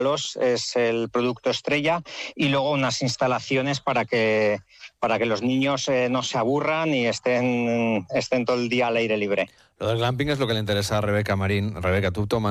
es el producto estrella, y luego unas instalaciones para que los niños no se aburran y estén todo el día al aire libre. Lo del glamping es lo que le interesa a Rebeca Marín. Rebeca, tú tomas